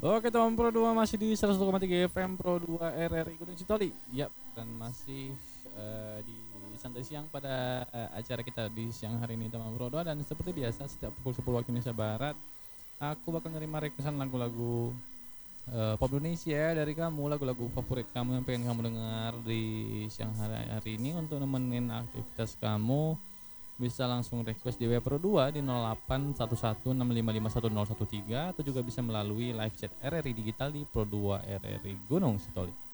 Oke teman Pro 2 masih di 101,3 FM Pro 2 RRI Gunung Sitoli. Yap, dan masih di santai siang pada acara kita di siang hari ini teman Pro 2. Dan seperti biasa setiap pukul 10 waktu Indonesia Barat aku bakal nerima requestan lagu-lagu pop Indonesia dari kamu, lagu-lagu favorit kamu yang pengen kamu dengar di siang hari ini. Untuk nemenin aktivitas kamu bisa langsung request di WA Pro 2 di 081165511013 atau juga bisa melalui live chat RRI Digital di Pro 2 RRI Gunung Sitoli.